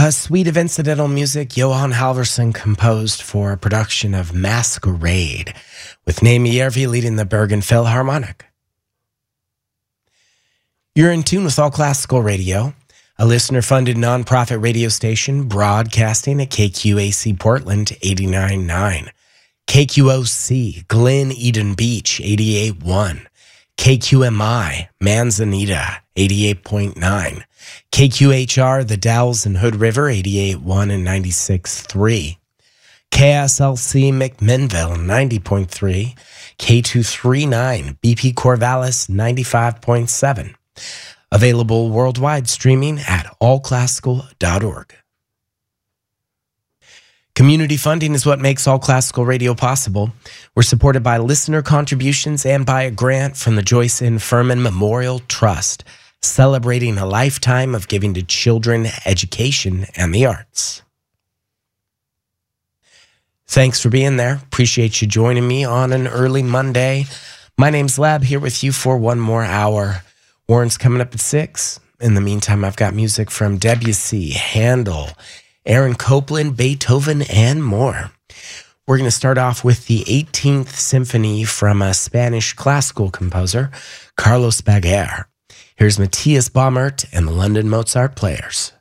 A suite of incidental music Johan Halvorsen composed for a production of Masquerade, with Naomi Järvi leading the Bergen Philharmonic. You're in tune with All Classical Radio, a listener-funded nonprofit radio station broadcasting at KQAC Portland 89.9, KQOC Glen Eden Beach 88.1, KQMI Manzanita 88.9, KQHR The Dalles and Hood River 88.1 and 96.3, KSLC McMinnville 90.3, K239 BP Corvallis 95.7. Available worldwide streaming at allclassical.org. Community funding is what makes All Classical Radio possible. We're supported by listener contributions and by a grant from the Joyce N. Furman Memorial Trust, celebrating a lifetime of giving to children, education, and the arts. Thanks for being there. Appreciate you joining me on an early Monday. My name's Lab, here with you for one more hour. Warren's coming up at 6. In the meantime, I've got music from Debussy, Handel, Aaron Copland, Beethoven, and more. We're going to start off with the 18th Symphony from a Spanish classical composer, Carlos Baguer. Here's Matthias Baumert and the London Mozart Players.